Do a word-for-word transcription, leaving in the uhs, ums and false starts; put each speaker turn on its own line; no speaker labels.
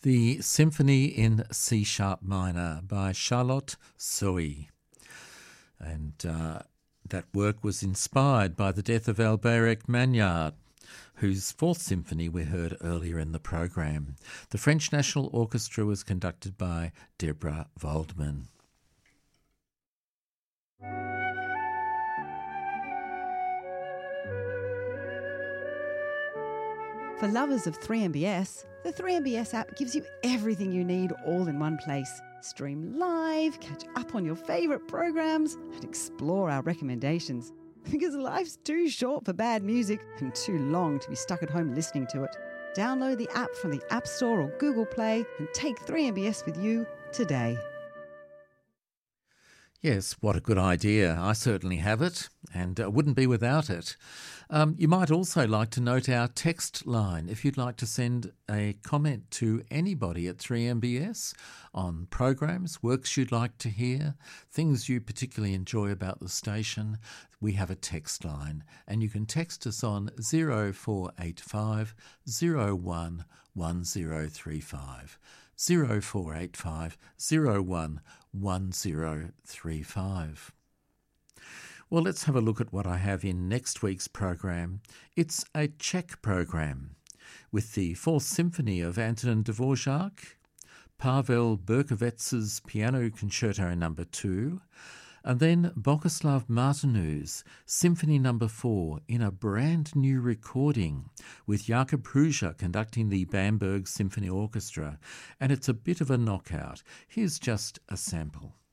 The Symphony in C-sharp minor by Charlotte Sohi. And uh, that work was inspired by the death of Alberic Magnard, whose Fourth Symphony we heard earlier in the program. The French National Orchestra was conducted by Deborah Waldman.
For lovers of three M B S, the three M B S app gives you everything you need all in one place. Stream live, catch up on your favourite programs, and explore our recommendations. Because life's too short for bad music and too long to be stuck at home listening to it. Download the app from the App Store or Google Play and take three M B S with you today.
Yes, what a good idea. I certainly have it and uh, wouldn't be without it. Um, you might also like to note our text line if you'd like to send a comment to anybody at three M B S on programs, works you'd like to hear, things you particularly enjoy about the station. We have a text line and you can text us on zero four eight five zero one one zero three five. zero four eight five zero one one zero three five. Well, let's have a look at what I have in next week's program. It's a Czech program with the Fourth Symphony of Antonin Dvorak, Pavel Berkowitz's Piano Concerto Number Two, and then Boguslav Martinu's Symphony Number Four in a brand new recording with Jakub Prusa conducting the Bamberg Symphony Orchestra, and it's a bit of a knockout. Here's just a sample.